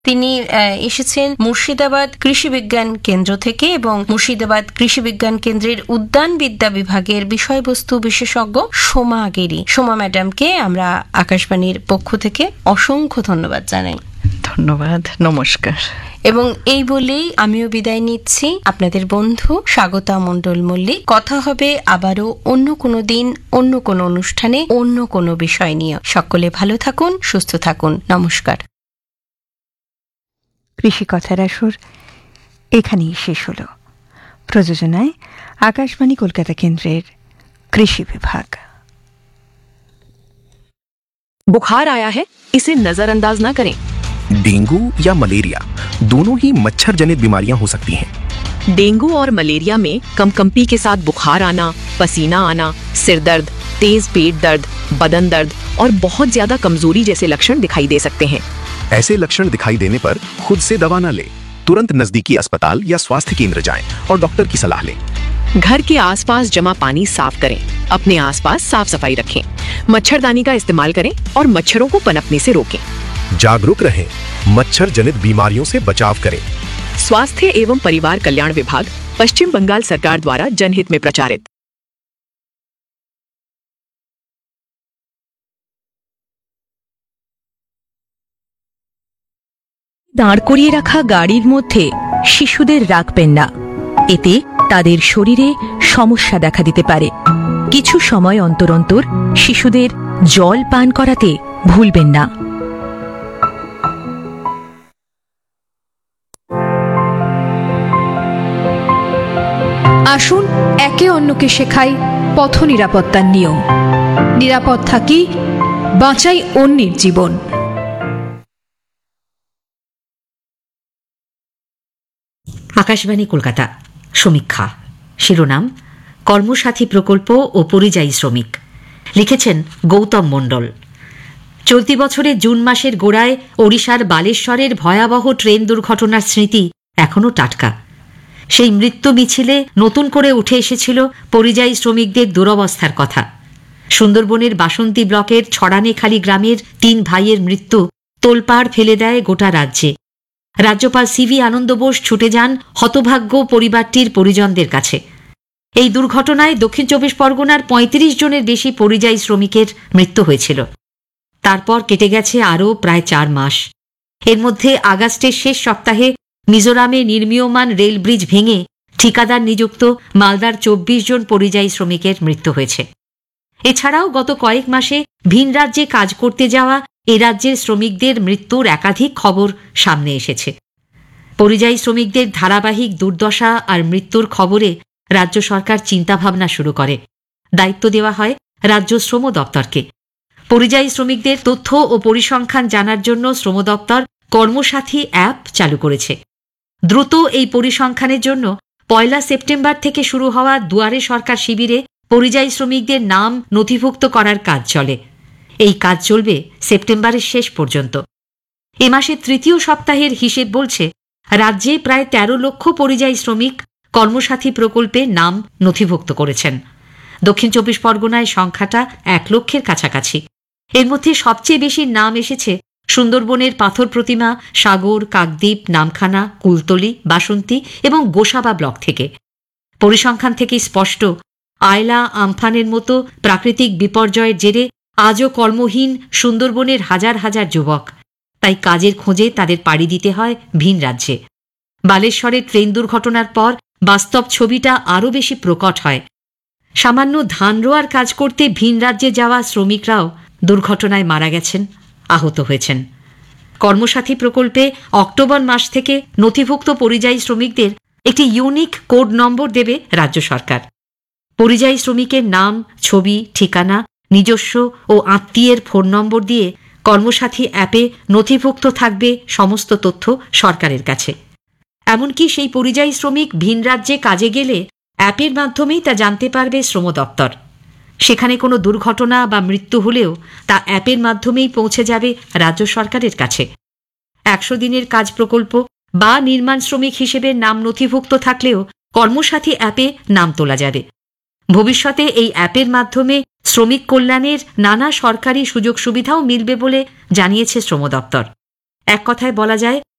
তিনি এসেছেন মুর্শিদাবাদ কৃষি বিজ্ঞান কেন্দ্র থেকে এবং মুর্শিদাবাদ কৃষি বিজ্ঞান কেন্দ্রের উদ্যানবিদ্যা বিভাগের বিষয়বস্তু বিশেষজ্ঞ সোমা আগেরি। সোমা ম্যাডামকে আমরা আকাশবাণীর পক্ষ থেকে অসংখ্য ধন্যবাদ জানাই। ধন্যবাদ, নমস্কার। এবং এই বলেই আমিও বিদায় নিচ্ছি, আপনাদের বন্ধু স্বাগতা মণ্ডল মল্লিক। কথা হবে আবারও অন্য কোনো দিন, অন্য কোনো অনুষ্ঠানে, অন্য কোনো বিষয় নিয়ে। সকলে ভালো থাকুন, সুস্থ থাকুন। নমস্কার। কৃষি কথার আসর এখানেই শেষ হলো। প্রযোজনায় আকাশবাণী কলকাতা কেন্দ্রের কৃষি বিভাগ। बुखार आया है, इसे नजरअंदाज न करें। डेंगू या मलेरिया दोनों ही मच्छर जनित बीमारियां हो सकती हैं। डेंगू और मलेरिया में कंपकंपी के साथ बुखार आना, पसीना आना, सिर दर्द, तेज पेट दर्द, बदन दर्द और बहुत ज्यादा कमजोरी जैसे लक्षण दिखाई दे सकते हैं। ऐसे लक्षण दिखाई देने पर खुद से दवा न लें, तुरंत नजदीकी अस्पताल या स्वास्थ्य केंद्र जाएं और डॉक्टर की सलाह लें। घर के आसपास जमा पानी साफ करें, अपने आसपास साफ सफाई रखें, मच्छरदानी का इस्तेमाल करें और मच्छरों को पनपने से रोकें। जागरूक रहें, मच्छर जनित बीमारियों से बचाव करें। स्वास्थ्य एवं परिवार कल्याण विभाग, पश्चिम बंगाल सरकार द्वारा जनहित में प्रचारित। দাঁড় করিয়ে রাখা গাড়ির মধ্যে শিশুদের রাখবেন না, এতে তাদের শরীরে সমস্যা দেখা দিতে পারে। কিছু সময় অন্তর অন্তর শিশুদের জল পান করাতে ভুলবেন না। আসুন একে অন্যকে শেখাই পথ নিরাপত্তার নিয়ম। নিরাপদ থাকি, বাঁচাই অন্যের জীবন। আকাশবাণী কলকাতা। সমীক্ষা। শিরোনাম: কর্মসাথী প্রকল্প ও পরিযায়ী শ্রমিক। লিখেছেন গৌতম মণ্ডল। চলতি বছরের জুন মাসের গোড়ায় ওড়িশার বালেশ্বরের ভয়াবহ ট্রেন দুর্ঘটনার স্মৃতি এখনও টাটকা। সেই মৃত্যু মিছিলে নতুন করে উঠে এসেছিল পরিযায়ী শ্রমিকদের দুরবস্থার কথা। সুন্দরবনের বাসন্তী ব্লকের ছড়ানেখালি গ্রামের 3 ভাইয়ের মৃত্যু তোলপাড় ফেলে দেয় গোটা রাজ্যে। রাজ্যপাল সিভি আনন্দ বোস ছুটে যান হতভাগ্য পরিবারটির পরিজনদের কাছে। এই দুর্ঘটনায় দক্ষিণ 24 পরগনার 35 জনের বেশি পরিযায়ী শ্রমিকের মৃত্যু হয়েছিল। তারপর কেটে গেছে আরও প্রায় 4 মাস। এর মধ্যে আগস্টের শেষ সপ্তাহে মিজোরামে নির্মীয়মান রেল ব্রিজ ভেঙে ঠিকাদার নিযুক্ত মালদার 24 জন পরিযায়ী শ্রমিকের মৃত্যু হয়েছে। এছাড়াও গত কয়েক মাসে ভিন রাজ্যে কাজ করতে যাওয়া এ রাজ্যের শ্রমিকদের মৃত্যুর একাধিক খবর সামনে এসেছে। পরিযায়ী শ্রমিকদের ধারাবাহিক দুর্দশা আর মৃত্যুর খবরে রাজ্য সরকার চিন্তাভাবনা শুরু করে। দায়িত্ব দেওয়া হয় রাজ্য শ্রম দপ্তরকে। পরিযায়ী শ্রমিকদের তথ্য ও পরিসংখ্যান জানার জন্য শ্রম দপ্তর কর্মসাথী অ্যাপ চালু করেছে। দ্রুত এই পরিসংখ্যানের জন্য 1 সেপ্টেম্বর থেকে শুরু হওয়া দুয়ারে সরকার শিবিরে পরিযায়ী শ্রমিকদের নাম নথিভুক্ত করার কাজ চলে। এই কাজ চলবে সেপ্টেম্বরের শেষ পর্যন্ত। এ মাসের 3য় সপ্তাহের হিসেব বলছে রাজ্যে প্রায় 13 লক্ষ পরিযায়ী শ্রমিক কর্মসাথী প্রকল্পে নাম নথিভুক্ত করেছেন। দক্ষিণ 24 পরগনায় সংখ্যাটা 1 লক্ষের কাছাকাছি। এর মধ্যে সবচেয়ে বেশি নাম এসেছে সুন্দরবনের পাথর প্রতিমা, সাগর, কাকদ্বীপ, নামখানা, কুলতলি, বাসন্তী এবং গোসাবা ব্লক থেকে। পরিসংখ্যান থেকে স্পষ্ট, আয়লা, আমফানের মতো প্রাকৃতিক বিপর্যয়ের জেরে আজও কর্মহীন সুন্দরবনের হাজার হাজার যুবক। তাই কাজের খোঁজে তাদের পাড়ি দিতে হয় ভিন রাজ্যে। বালেশ্বরের ট্রেন দুর্ঘটনার পর বাস্তব ছবিটা আরও বেশি প্রকট হয়। সামান্য ধান রোয়ার কাজ করতে ভিন রাজ্যে যাওয়া শ্রমিকরাও দুর্ঘটনায় মারা গেছেন, আহত হয়েছেন। কর্মসাথী প্রকল্পে অক্টোবর মাস থেকে নথিভুক্ত পরিযায়ী শ্রমিকদের একটি ইউনিক কোড নম্বর দেবে রাজ্য সরকার। পরিযায়ী শ্রমিকের নাম, ছবি, ঠিকানা, নিজস্ব ও আত্মীয়ের ফোন নম্বর দিয়ে কর্মসাথী অ্যাপে নথিভুক্ত থাকবে সমস্ত তথ্য সরকারের কাছে। এমনকি সেই পরিযায়ী শ্রমিক ভিন রাজ্যে কাজে গেলে অ্যাপের মাধ্যমেই তা জানতে পারবে শ্রম দপ্তর। সেখানে কোনো দুর্ঘটনা বা মৃত্যু হলেও তা অ্যাপের মাধ্যমেই পৌঁছে যাবে রাজ্য সরকারের কাছে। 100 দিনের কাজ প্রকল্প বা নির্মাণ শ্রমিক হিসেবে নাম নথিভুক্ত থাকলেও কর্মসাথী অ্যাপে নাম তোলা যাবে। ভবিষ্যতে এই অ্যাপের মাধ্যমে শ্রমিক কল্যাণের নানা সরকারি সুযোগ সুবিধাও মিলবে বলে জানিয়েছে শ্রম দপ্তর। এক কথায় বলা যায়